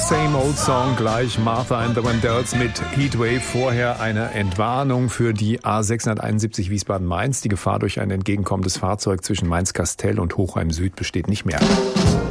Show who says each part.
Speaker 1: Same Old Song, gleich Martha and the Vandells mit Heatwave. Vorher eine Entwarnung für die A671 Wiesbaden-Mainz. Die Gefahr durch ein entgegenkommendes Fahrzeug zwischen Mainz-Kastel und Hochheim Süd besteht nicht mehr.